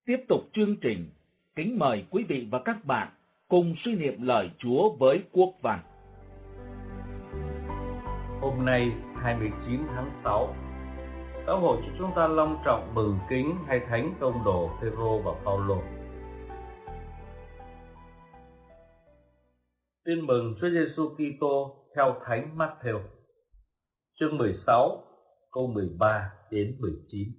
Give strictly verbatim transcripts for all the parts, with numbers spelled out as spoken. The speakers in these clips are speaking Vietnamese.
Tiếp tục chương trình, kính mời quý vị và các bạn cùng suy niệm lời Chúa với Quốc Văn. Hôm nay hai mươi chín tháng sáu, giáo hội cho chúng ta long trọng mừng kính hai thánh tông đồ Phêrô và Phaolô. Tin mừng Chúa Giêsu Kitô theo thánh Matthew, chương mười sáu, câu mười ba đến mười chín.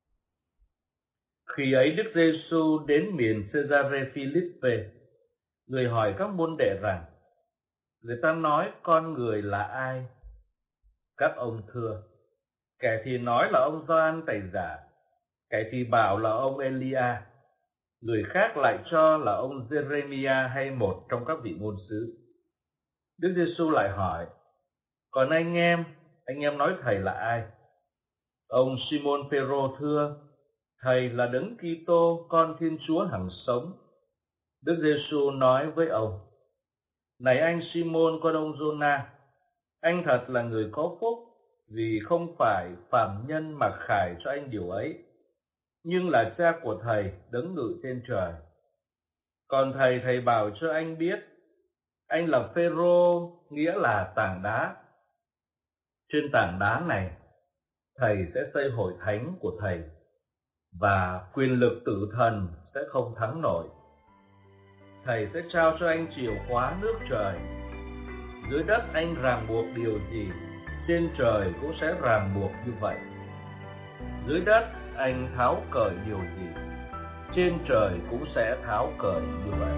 Khi ấy Đức Giêsu đến miền Caesarea Philippe, người hỏi các môn đệ rằng: người ta nói con người là ai? Các ông thưa: kẻ thì nói là ông Gioan Tẩy Giả, kẻ thì bảo là ông Elia, người khác lại cho là ông Giê-rê-mi-a hay một trong các vị ngôn sứ. Đức Giêsu lại hỏi: còn anh em, anh em nói thầy là ai? Ông Simon Phêrô thưa: thầy là Đấng Kitô, con Thiên Chúa hằng sống. Đức Giêsu nói với ông: này anh Simon con ông Giô-na, anh thật là người có phúc, vì không phải phàm nhân mặc khải cho anh điều ấy, nhưng là Cha của thầy Đấng ngự trên trời. Còn thầy thầy bảo cho anh biết, anh là Phêrô, nghĩa là tảng đá. Trên tảng đá này, thầy sẽ xây hội thánh của thầy, và quyền lực tử thần sẽ không thắng nổi. Thầy sẽ trao cho anh chìa khóa nước trời. Dưới đất anh ràng buộc điều gì, trên trời cũng sẽ ràng buộc như vậy. Dưới đất anh tháo cởi điều gì, trên trời cũng sẽ tháo cởi như vậy.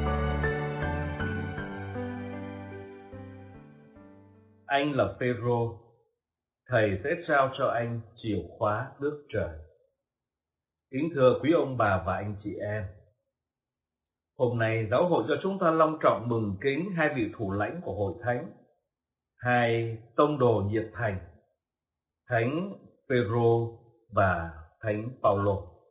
Anh là Phêrô, thầy sẽ trao cho anh chìa khóa nước trời. Kính thưa quý ông bà và anh chị em, hôm nay giáo hội cho chúng ta long trọng mừng kính hai vị thủ lãnh của hội thánh, hai tông đồ nhiệt thành, thánh Phêrô và thánh Phaolô.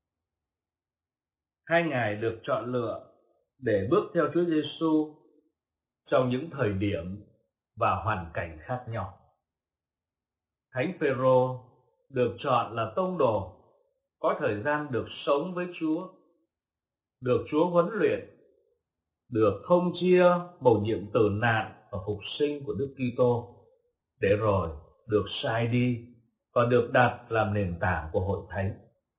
Hai ngài được chọn lựa để bước theo Chúa Giêsu trong những thời điểm và hoàn cảnh khác nhau. Thánh Phêrô được chọn là tông đồ có thời gian được sống với Chúa, được Chúa huấn luyện, được thông chia mầu nhiệm tử nạn và phục sinh của Đức Kitô, để rồi được sai đi và được đặt làm nền tảng của hội thánh.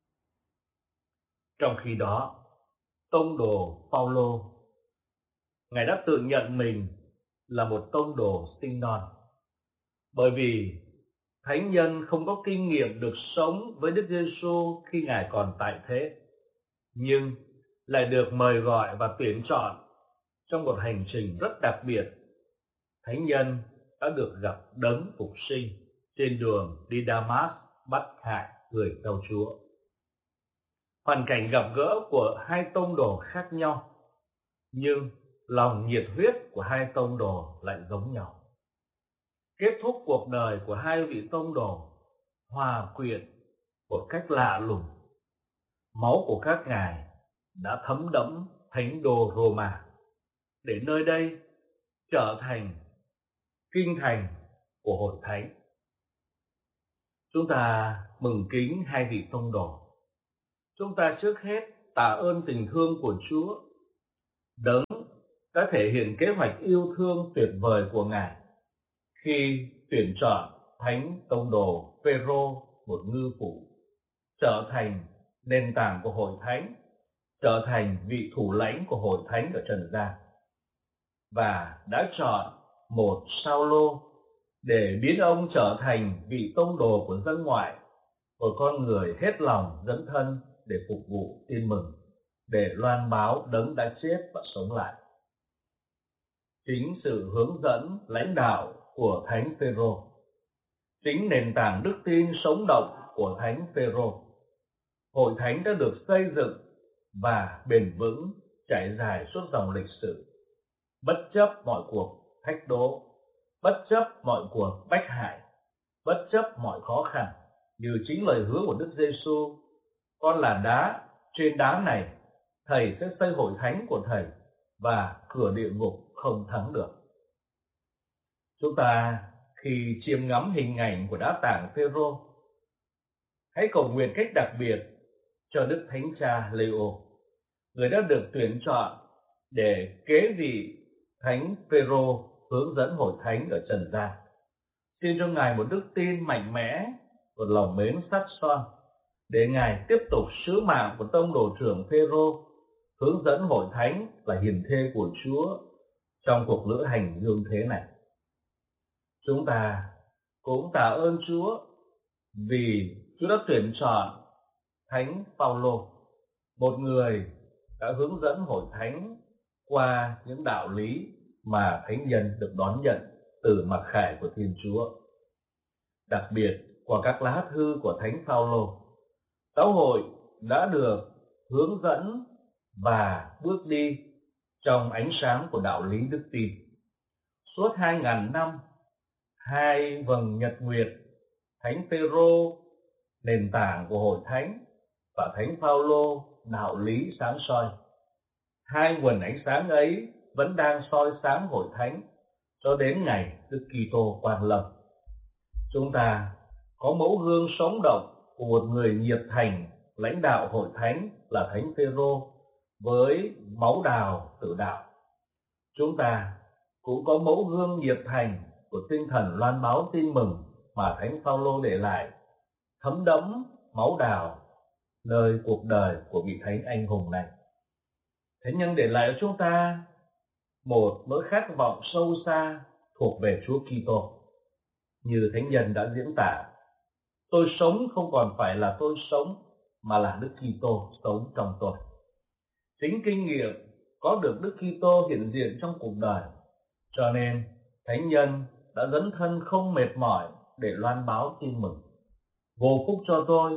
Trong khi đó, tông đồ Phaolô, ngài đã tự nhận mình là một tông đồ sinh non, bởi vì thánh nhân không có kinh nghiệm được sống với Đức Giêsu khi ngài còn tại thế, nhưng lại được mời gọi và tuyển chọn trong một hành trình rất đặc biệt. Thánh nhân đã được gặp Đấng phục sinh trên đường đi Đa-mát bắt hại người theo Chúa. Hoàn cảnh gặp gỡ của hai tông đồ khác nhau, nhưng lòng nhiệt huyết của hai tông đồ lại giống nhau. Kết thúc cuộc đời của hai vị tông đồ hòa quyện một cách lạ lùng. Máu của các ngài đã thấm đẫm thánh đô Roma, để nơi đây trở thành kinh thành của hội thánh. Chúng ta mừng kính hai vị tông đồ. Chúng ta trước hết tạ ơn tình thương của Chúa, Đấng đã thể hiện kế hoạch yêu thương tuyệt vời của ngài khi tuyển chọn thánh tông đồ Phêrô, một ngư phủ, trở thành nền tảng của hội thánh, trở thành vị thủ lãnh của hội thánh ở trần gian, và đã chọn một Sao-lô để biến ông trở thành vị tông đồ của dân ngoại, một con người hết lòng dấn thân để phục vụ tin mừng, để loan báo Đấng đã chết và sống lại. Chính sự hướng dẫn lãnh đạo của thánh Phêrô, chính nền tảng đức tin sống động của thánh Phêrô, hội thánh đã được xây dựng và bền vững trải dài suốt dòng lịch sử, bất chấp mọi cuộc thách đố, bất chấp mọi cuộc bách hại, bất chấp mọi khó khăn, như chính lời hứa của Đức Giêsu: con là đá, trên đá này thầy sẽ xây hội thánh của thầy, và cửa địa ngục không thắng được. Chúng ta khi chiêm ngắm hình ảnh của đá tảng Phêrô, hãy cầu nguyện cách đặc biệt cho Đức Thánh Cha Leo, người đã được tuyển chọn để kế vị Thánh Phêrô hướng dẫn hội thánh ở trần gian. Xin cho Ngài một đức tin mạnh mẽ, một lòng mến sắt son, để Ngài tiếp tục sứ mạng của tông đồ trưởng Phêrô hướng dẫn hội thánh là hiền thê của Chúa trong cuộc lữ hành dương thế này. Chúng ta cũng tạ ơn Chúa vì Chúa đã tuyển chọn Thánh Phaolô, một người đã hướng dẫn hội thánh qua những đạo lý mà thánh nhân được đón nhận từ mặc khải của Thiên Chúa. Đặc biệt qua các lá thư của Thánh Phaolô, giáo hội đã được hướng dẫn và bước đi trong ánh sáng của đạo lý đức tin. Suốt hai ngàn năm, hai vầng nhật nguyệt, Thánh Phêrô nền tảng của hội thánh và Thánh Phaolô đạo lý sáng soi. Hai nguồn ánh sáng ấy vẫn đang soi sáng hội thánh cho đến ngày Đức Kitô quang lâm. Chúng ta có mẫu gương sống động của một người nhiệt thành lãnh đạo hội thánh là Thánh Phêrô với máu đào tự đạo. Chúng ta cũng có mẫu gương nhiệt thành của tinh thần loan báo tin mừng mà Thánh Phaolô để lại, thấm đẫm máu đào nơi cuộc đời của vị thánh anh hùng này. Thánh nhân để lại cho chúng ta một nỗi khát vọng sâu xa thuộc về Chúa Kitô. Như thánh nhân đã diễn tả, tôi sống không còn phải là tôi sống, mà là Đức Kitô sống trong tôi. Chính kinh nghiệm có được Đức Kitô hiện diện trong cuộc đời, cho nên thánh nhân đã dấn thân không mệt mỏi để loan báo tin mừng. Vô phúc cho tôi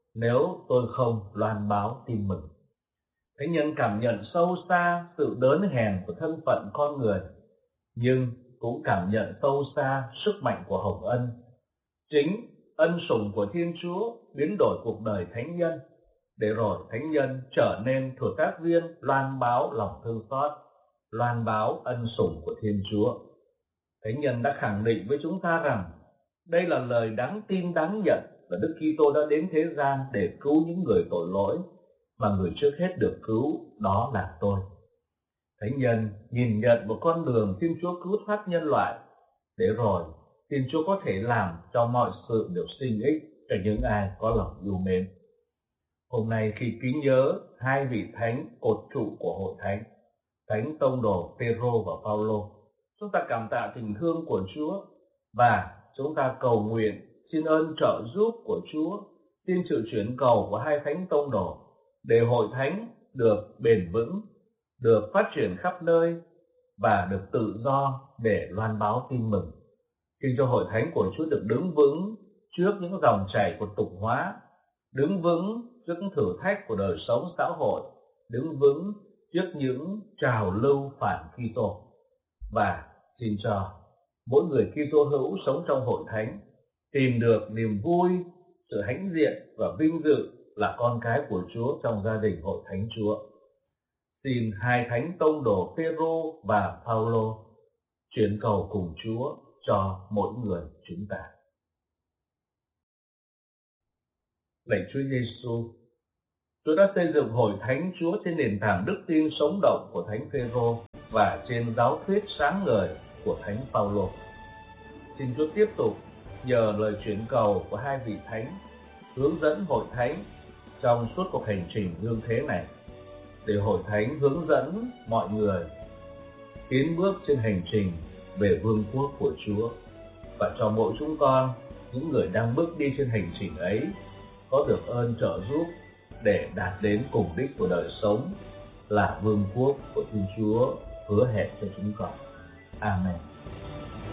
nếu tôi không loan báo tin mừng. Thánh nhân cảm nhận sâu xa sự đớn hèn của thân phận con người, nhưng cũng cảm nhận sâu xa sức mạnh của hồng ân. Chính ân sủng của Thiên Chúa biến đổi cuộc đời thánh nhân, để rồi thánh nhân trở nên thừa tác viên loan báo lòng thương xót, loan báo ân sủng của Thiên Chúa. Thánh nhân đã khẳng định với chúng ta rằng đây là lời đáng tin đáng nhận, và Đức Kitô đã đến thế gian để cứu những người tội lỗi, mà người trước hết được cứu đó là tôi. Thánh nhân nhìn nhận một con đường Thiên Chúa cứu thoát nhân loại, để rồi Thiên Chúa có thể làm cho mọi sự đều sinh ích cho những ai có lòng yêu mến. Hôm nay khi kính nhớ hai vị thánh cột trụ của hội thánh, Thánh tông đồ Phêrô và Phaolô, chúng ta cảm tạ tình thương của Chúa và chúng ta cầu nguyện xin ơn trợ giúp của Chúa, xin sự chuyển cầu của hai thánh tông đồ để hội thánh được bền vững, được phát triển khắp nơi và được tự do để loan báo tin mừng. Xin cho hội thánh của Chúa được đứng vững trước những dòng chảy của tục hóa, đứng vững trước những thử thách của đời sống xã hội, đứng vững trước những trào lưu phản Kitô. Và xin cho mỗi người Kitô hữu sống trong hội thánh tìm được niềm vui, sự hãnh diện và vinh dự là con cái của Chúa trong gia đình hội thánh Chúa. Xin hai thánh tông đồ Phêrô và Phaolô chuyển cầu cùng Chúa cho mỗi người chúng ta. Lạy Chúa Giêsu, Chúa đã xây dựng hội thánh Chúa trên nền tảng đức tin sống động của Thánh Phêrô và trên giáo thuyết sáng ngời của Thánh Phaolô. Xin Chúa tiếp tục nhờ lời chuyển cầu của hai vị thánh hướng dẫn hội thánh trong suốt cuộc hành trình dương thế này, để hội thánh hướng dẫn mọi người tiến bước trên hành trình về vương quốc của Chúa, và cho mỗi chúng con, những người đang bước đi trên hành trình ấy, có được ơn trợ giúp để đạt đến cùng đích của đời sống là vương quốc của Thiên Chúa hứa hẹn cho chúng con. Amen.